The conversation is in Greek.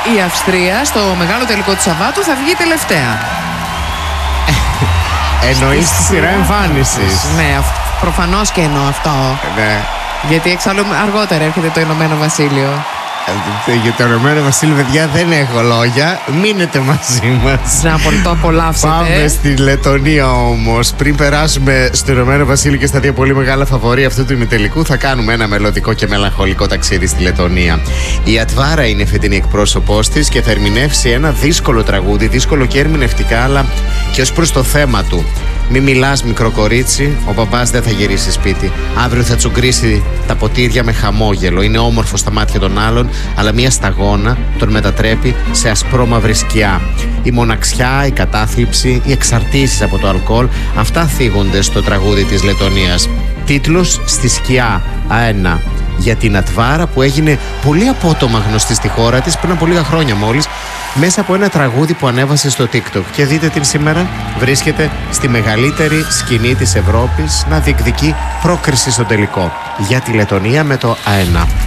η Αυστρία στο μεγάλο τελικό του Σαββάτου θα βγει τελευταία. Εννοείς τη σειρά εμφάνισης. Ναι, προφανώς και εννοώ αυτό. Ναι. Γιατί εξάλλου αργότερα έρχεται το Ηνωμένο Βασίλειο. Για το Ηνωμένο Βασίλειο, παιδιά, δεν έχω λόγια. Μείνετε μαζί μας. Να το απολαύσετε. Πάμε στη Λετωνία όμως. Πριν περάσουμε στο Ηνωμένο Βασίλειο και στα δύο πολύ μεγάλα φαβορί αυτού του ημιτελικού, θα κάνουμε ένα μελωδικό και μελαγχολικό ταξίδι στη Λετωνία. Η Ατβάρα είναι φετινή εκπρόσωπός της και θα ερμηνεύσει ένα δύσκολο τραγούδι, δύσκολο και ερμηνευτικά, αλλά και ως προς το θέμα του. Μη μιλάς, μικρό κορίτσι, ο μπαμπάς δεν θα γυρίσει σπίτι. Αύριο θα τσουγκρίσει τα ποτήρια με χαμόγελο. Είναι όμορφο στα μάτια των άλλων, αλλά μια σταγόνα τον μετατρέπει σε ασπρόμαυρη σκιά. Η μοναξιά, η κατάθλιψη, οι εξαρτήσεις από το αλκοόλ, αυτά θίγονται στο τραγούδι της Λετωνίας. Τίτλος «Στη σκιά, αένα». Για την Ατβάρα που έγινε πολύ απότομα γνωστή στη χώρα της πριν από λίγα χρόνια μόλις, μέσα από ένα τραγούδι που ανέβασε στο TikTok. Και δείτε την σήμερα, βρίσκεται στη μεγαλύτερη σκηνή της Ευρώπης να διεκδικεί πρόκριση στο τελικό. Για τη Λετωνία με το αένα.